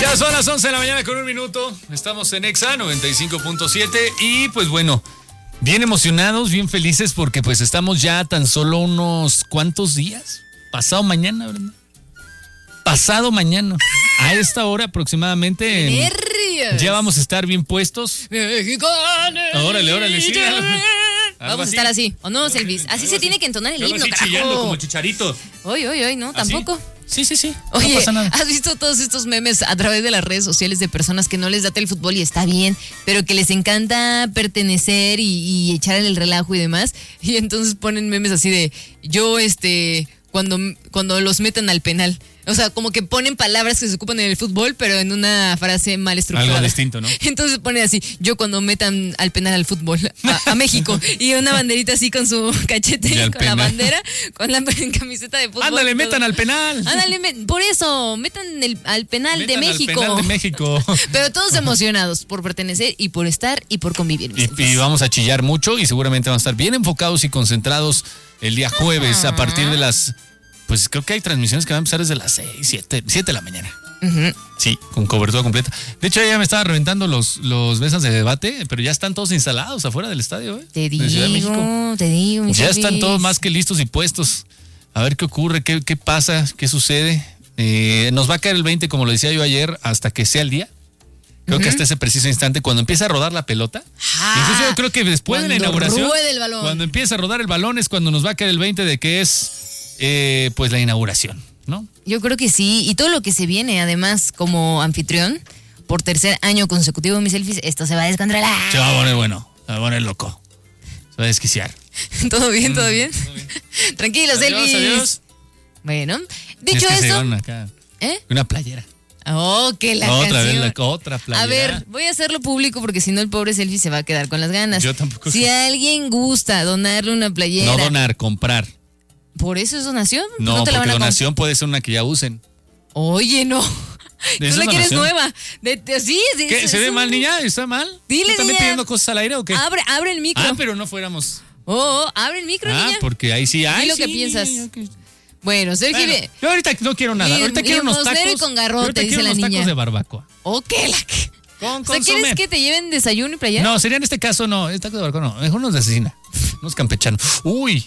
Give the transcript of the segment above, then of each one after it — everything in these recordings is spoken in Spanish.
Ya son las 11 de la mañana con 1 minuto. Estamos en Exa 95.7 y pues bueno, bien emocionados, bien felices porque pues estamos ya tan solo unos cuantos días. Pasado mañana, ¿verdad? Pasado mañana. A esta hora aproximadamente ya vamos a estar bien puestos. Órale, sí. Vamos a estar así, ¿o no, Selvis? Así se tiene que entonar el himno, carajo. Chillando como Chicharito. Hoy, no, tampoco. Sí. Oye, no pasa nada. ¿Has visto todos estos memes a través de las redes sociales de personas que no les date el fútbol y está bien, pero que les encanta pertenecer y echar el relajo y demás? Y entonces ponen memes así de, yo, cuando los metan al penal. O sea, como que ponen palabras que se ocupan en el fútbol, pero en una frase mal estructurada. Algo distinto, ¿no? Entonces ponen así, yo cuando metan al penal al fútbol, a México, y una banderita así con su cachete, con penal. La bandera, con la camiseta de fútbol. Ándale, metan al penal. Ándale, por eso, metan al penal de México. Al penal de México. Pero todos emocionados por pertenecer y por estar y por convivir. Y vamos a chillar mucho y seguramente vamos a estar bien enfocados y concentrados el día jueves a partir de las... Pues creo que hay transmisiones que van a empezar desde las 7 de la mañana. Uh-huh. Sí, con cobertura completa. De hecho, ya me estaba reventando los mesas de debate, pero ya están todos instalados afuera del estadio, ¿eh? Te digo. Ya están todos más que listos y puestos. A ver qué ocurre, qué pasa, qué sucede. Nos va a caer el 20, como lo decía yo ayer, hasta que sea el día. Creo que hasta ese preciso instante, cuando empieza a rodar la pelota. Incluso yo creo que después de la inauguración, cuando empieza a rodar el balón, es cuando nos va a caer el 20 de que es... pues la inauguración, ¿no? Yo creo que sí, y todo lo que se viene, además, como anfitrión, por tercer año consecutivo, mis selfies, esto se va a descontrolar. Se va a poner bueno, se va a poner loco, se va a desquiciar. ¿Todo bien? Tranquilo, selfies. Adiós. Bueno, dicho esto... Una playera. Oh, que la canción. Otra playera. A ver, voy a hacerlo público porque si no el pobre selfie se va a quedar con las ganas. Yo tampoco. Si alguien gusta donarle una playera... No donar, comprar. ¿Por eso es donación? No, te la porque donación puede ser una que ya usen. Oye, no. Tú la quieres nueva. Sí, ¿Qué? ¿Se ve mal, niña? ¿Está mal? Dile, ¿Tú también niña. pidiendo cosas al aire o qué? Abre el micro. Pero no fuéramos. Abre el micro, niña. Porque ahí sí hay. Dile lo que piensas. Bueno, Sergio. Bueno, yo ahorita no quiero nada. Ahorita quiero unos tacos. Y con garrote, dice la niña. Tacos de barbacoa. O sea, ¿quieres que te lleven desayuno y playera? No, sería en este caso no. Tacos de barbacoa no. Mejor unos de asesina. Unos campechanos. Uy.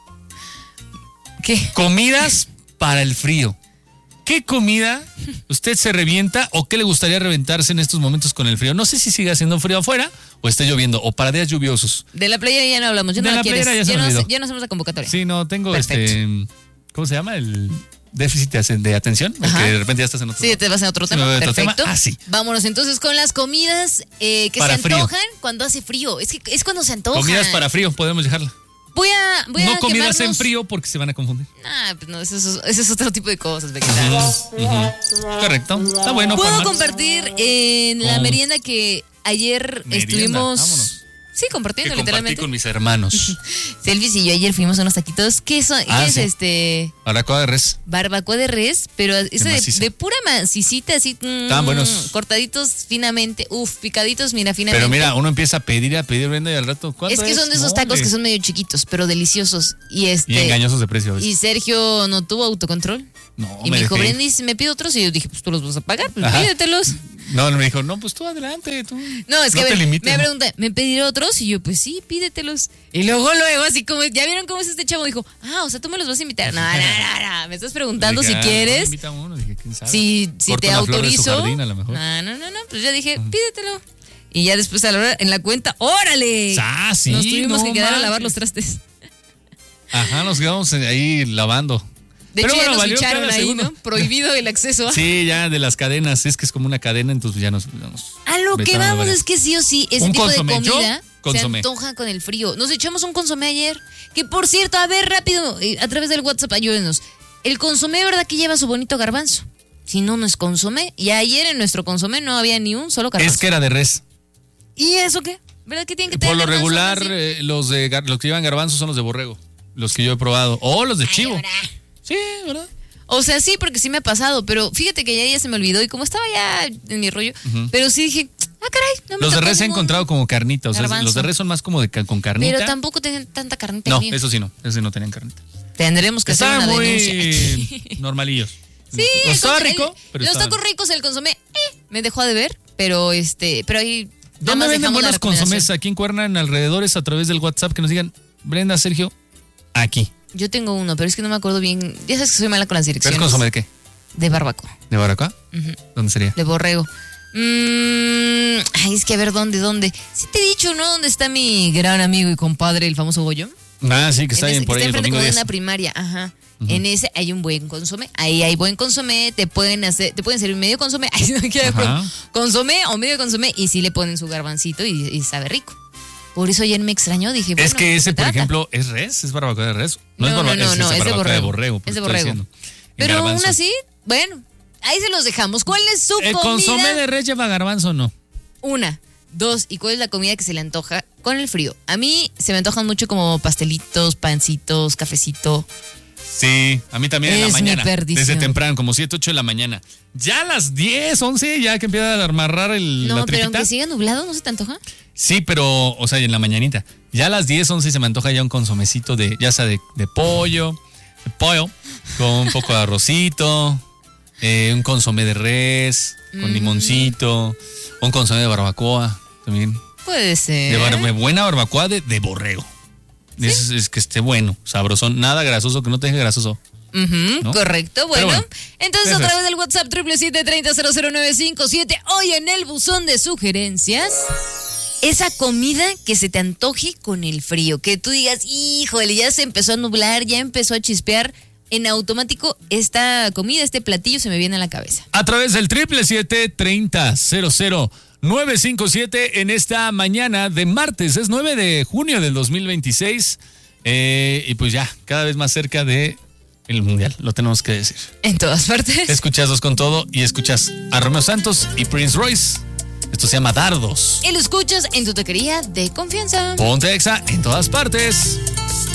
¿Qué? Comidas para el frío. ¿Qué comida usted se revienta o qué le gustaría reventarse en estos momentos con el frío? No sé si sigue haciendo frío afuera o esté lloviendo o para días lluviosos. De la playera ya no hablamos, ya no la quieres. Ya no hacemos la convocatoria. Sí, no, tengo ¿cómo se llama? El déficit de atención. Que de repente ya estás en otro tema. Sí, te vas en otro tema. Perfecto. Sí. Vámonos entonces con las comidas que para se antojan frío. Cuando hace frío. Es cuando se antojan. Comidas para frío, podemos dejarla. Voy a no comidas en frío porque se van a confundir. Pues no, ese es otro tipo de cosas, Correcto, está bueno. Puedo compartir en la merienda que ayer estuvimos... Vámonos. Sí, compartiendo, que literalmente. Compartí con mis hermanos. Selvis y yo ayer fuimos a unos taquitos. ¿Qué son? ¿Qué es Barbacoa de res. Barbacoa de res, pero de pura maicicita, así. Estaban buenos. Cortaditos finamente. Picaditos, mira, finamente. Pero mira, uno empieza a pedir, Brenda, y al rato, ¿cuánto es que son de esos tacos que son medio chiquitos, pero deliciosos. Y engañosos de precio. Y Sergio no tuvo autocontrol. No, y me dijo, Brendis, me pido otros. Y yo dije, pues tú los vas a pagar, pues pídetelos. No, me dijo, no, pues tú adelante, tú. No, es que me pregunta, ¿me pediré otros? Y yo, pues sí, pídetelos. Y luego, así como, ¿ya vieron cómo es este chavo? Dijo, o sea, tú me los vas a invitar. No, me estás preguntando si quieres. Invita uno, dije, ¿quién sabe? Si te autorizo. Jardín, a lo mejor. No, pues yo dije, pídetelo. Y ya después a la hora, en la cuenta, ¡órale! Sí, nos tuvimos que quedar a lavar los trastes. Ajá, nos quedamos ahí lavando. De hecho, ya nos ficharon ahí, ¿no? Prohibido el acceso. Sí, ya de las cadenas. Es que es como una cadena, entonces ya nos a lo que vamos es que sí o sí, ese tipo de comida se consomé. antoja con el frío. Nos echamos un consomé ayer. Que por cierto, a ver, rápido, a través del WhatsApp, ayúdenos. El consomé, ¿verdad que lleva su bonito garbanzo? Si no, no es consomé. Y ayer en nuestro consomé no había ni un solo garbanzo. Es que era de res. ¿Y eso qué? ¿Verdad que tienen que tener por lo regular, los que llevan garbanzo son los de borrego. Los que yo he probado. O los de chivo. Sí, ¿verdad? O sea, sí, porque sí me ha pasado, pero fíjate que ya se me olvidó y como estaba ya en mi rollo, pero sí dije, caray, no me los de res he encontrado como carnita, o sea, los de res son más como con carnita. Pero tampoco tienen tanta carnita. No, eso sí no tenían carnita. Tendremos que hacer una denuncia. Normalillos. Sí, estaba rico, pero los tacos ricos, el consomé, me dejó de ver, pero ahí. nada ¿Dónde más venden dejamos la buenos consomés? recomendación. Aquí en Cuerna, en alrededores, a través del WhatsApp, que nos digan, Brenda, Sergio, aquí. Yo tengo uno, pero es que no me acuerdo bien. Ya sabes que soy mala con las ¿Pero direcciones. es consomé de qué? De barbacoa. ¿De Baracá? Ujú. ¿Dónde sería? De borrego. Ay, es que a ver, ¿dónde? Sí te he dicho, ¿no? ¿Dónde está mi gran amigo y compadre, el famoso Goyo? Ah, sí, que está bien por ahí que el está enfrente domingo como de 10. una primaria, ajá. En ese hay un buen consomé. Ahí hay buen consomé, te pueden servir medio consomé, ay, no quiero Ajá. consomé o medio consomé y sí le ponen su garbancito y sabe rico. Por eso ayer me extrañó, dije, Es que ese, ¿se por trata? ejemplo, ¿es res? ¿Es barbacoa de res? No, es no, barbacoa es de borrego. de borrego. Es de estoy borrego. diciendo. En Pero aún garbanzo. así, bueno, ahí se los dejamos. ¿Cuál es su ¿El comida? consomé de res lleva garbanzo o no? Una, dos, ¿y cuál es la comida que se le antoja con el frío? A mí se me antojan mucho como pastelitos, pancitos, cafecito. Sí, a mí también en la Es mi mañana. perdición. Desde temprano, como 7, 8 de la mañana. Ya a las 10, 11, ya que empieza a amarrar la No, pero tripita. aunque siga nublado, ¿no se te antoja? Sí, pero, o sea, en la mañanita. Ya a las 10, 11 se me antoja ya un consomecito ya sea de pollo, con un poco de arrocito, un consomé de res, con limoncito, un consomé de barbacoa también. Puede ser. Buena barbacoa de borrego. Es que esté bueno, sabrosón, nada grasoso, que no te deje grasoso. Ujú, ¿no? correcto, bueno. Pero bueno, Entonces eso a es. través del WhatsApp 777-300957, hoy en el buzón de sugerencias, esa comida que se te antoje con el frío, que tú digas, híjole, ya se empezó a nublar, ya empezó a chispear, en automático esta comida, este platillo se me viene a la cabeza. A través del 777-30-00957 en esta mañana de martes, es 9 de junio del 2026. Y pues ya, cada vez más cerca de el Mundial, lo tenemos que decir. En todas partes. Escuchas Dos con Todo y escuchas a Romeo Santos y Prince Royce. Esto se llama Dardos. Y lo escuchas en tu taquería de confianza. Ponte Exa en todas partes.